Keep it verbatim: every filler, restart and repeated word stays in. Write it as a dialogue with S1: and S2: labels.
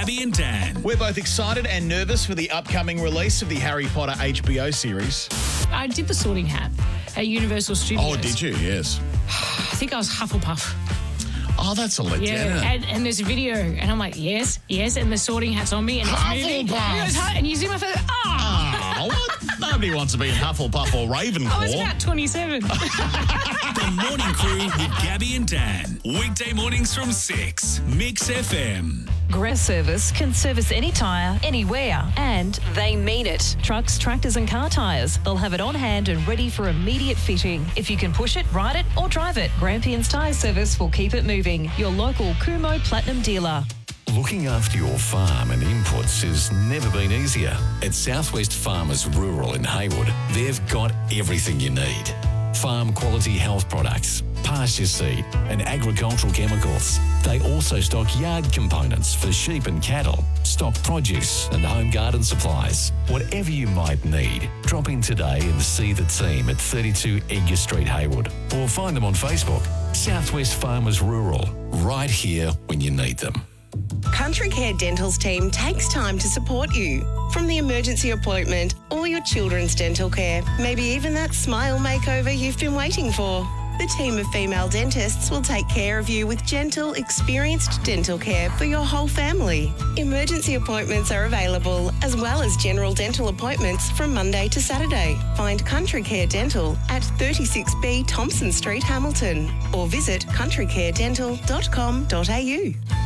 S1: Gabby and Dan.
S2: We're both excited and nervous for the upcoming release of the Harry Potter H B O series.
S3: I did the Sorting Hat at Universal Studios.
S2: Oh, did you? Yes.
S3: I think I was Hufflepuff.
S2: Oh, that's a legend.
S3: Yeah, and, and there's a video, and I'm like, yes, yes, and the Sorting Hat's on me, and it's moving.
S2: Hufflepuff.
S3: And, it goes, "Huh," and you see my face, ah!
S2: Oh, what? Nobody wants to be in Hufflepuff or Ravenclaw.
S3: I was about twenty-seven.
S1: The Morning Crew with Gabby and Dan. Weekday mornings from six. Mix F M.
S4: Grass Service can service any tyre, anywhere, and they mean it. Trucks, tractors and car tyres. They'll have it on hand and ready for immediate fitting. If you can push it, ride it or drive it, Grampians Tyre Service will keep it moving. Your local Kumo Platinum dealer.
S5: Looking after your farm and inputs has never been easier. At Southwest Farmers Rural in Haywood, they've got everything you need. Farm quality health products, pasture seed and agricultural chemicals. They also stock yard components for sheep and cattle, stock produce and home garden supplies. Whatever you might need, drop in today and see the team at thirty-two Edgar Street, Haywood, or find them on Facebook. Southwest Farmers Rural, right here when you need them.
S6: Country Care Dental's team takes time to support you. From the emergency appointment, or your children's dental care, maybe even that smile makeover you've been waiting for. The team of female dentists will take care of you with gentle, experienced dental care for your whole family. Emergency appointments are available, as well as general dental appointments from Monday to Saturday. Find Country Care Dental at thirty-six B Thompson Street, Hamilton, or visit country care dental dot com dot a u.